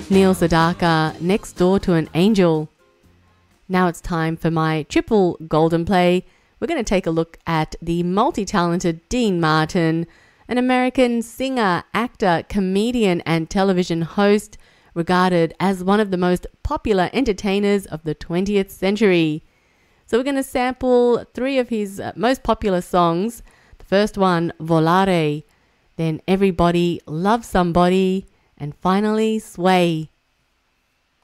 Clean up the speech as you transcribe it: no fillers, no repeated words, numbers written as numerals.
Neil Sedaka, Next Door to an Angel. Now it's time for my triple golden play. We're going to take a look at the multi-talented Dean Martin, an American singer, actor, comedian, and television host, regarded as one of the most popular entertainers of the 20th century. So we're going to sample three of his most popular songs. The first one, Volare, then Everybody Loves Somebody, and finally Sway.